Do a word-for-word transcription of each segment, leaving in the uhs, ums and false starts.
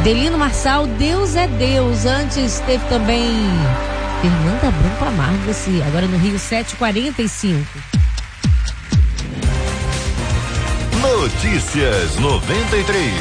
Delino Marçal, Deus é Deus. Antes teve também Fernanda Branco Amargo-se, agora no Rio, sete e quarenta e cinco. Notícias noventa e três.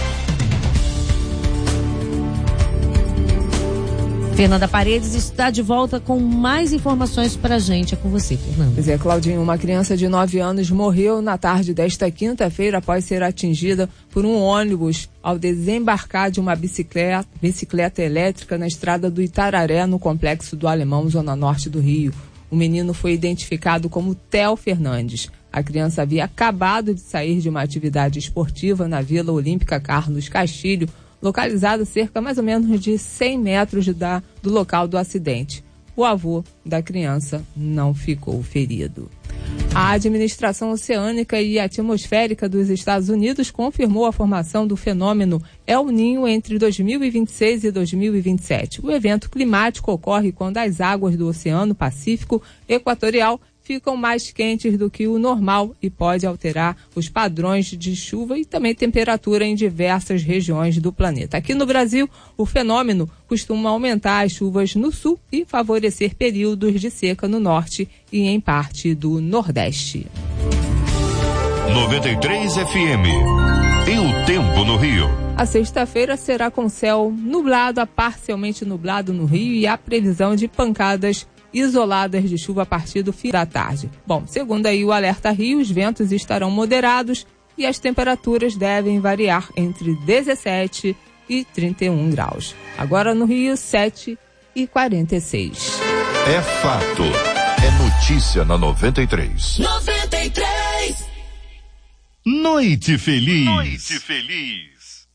Fernanda Paredes está de volta com mais informações pra gente. É com você, Fernanda. Pois é, Claudinho, uma criança de nove anos morreu na tarde desta quinta-feira após ser atingida por um ônibus ao desembarcar de uma bicicleta, bicicleta elétrica na estrada do Itararé, no Complexo do Alemão, zona norte do Rio. O menino foi identificado como Theo Fernandes. A criança havia acabado de sair de uma atividade esportiva na Vila Olímpica Carlos Castilho, localizada a cerca mais ou menos de cem metros da, do local do acidente. O avô da criança não ficou ferido. A Administração Oceânica e Atmosférica dos Estados Unidos confirmou a formação do fenômeno El Niño entre dois mil e vinte e seis e dois mil e vinte e sete. O evento climático ocorre quando as águas do Oceano Pacífico Equatorial ficam mais quentes do que o normal e pode alterar os padrões de chuva e também temperatura em diversas regiões do planeta. Aqui no Brasil, o fenômeno costuma aumentar as chuvas no sul e favorecer períodos de seca no norte e em parte do nordeste. noventa e três F M. E o tempo no Rio? A sexta-feira será com céu nublado a parcialmente nublado no Rio e há previsão de pancadas isoladas de chuva a partir do fim da tarde. Bom, segundo aí o Alerta Rio, os ventos estarão moderados e as temperaturas devem variar entre dezessete e trinta e um graus. Agora no Rio, sete e quarenta e seis. É fato. É notícia na noventa e três. noventa e três. Noite feliz. Noite feliz.